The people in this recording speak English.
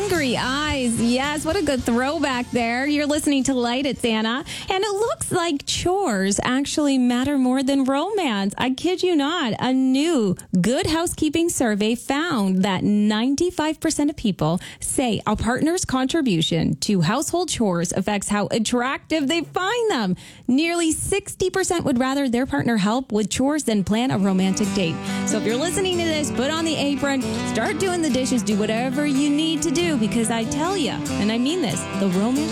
Hungry Eyes. Yes, what a good throwback there. You're listening to Light It's Anna. And it looks like chores actually matter more than romance. I kid you not. A new Good Housekeeping survey found that 95% of people say a partner's contribution to household chores affects how attractive they find them. Nearly 60% would rather their partner help with chores than plan a romantic date. So if you're listening to this, put on the apron, start doing the dishes, do whatever you need to do, because I tell you, and I mean this, the romance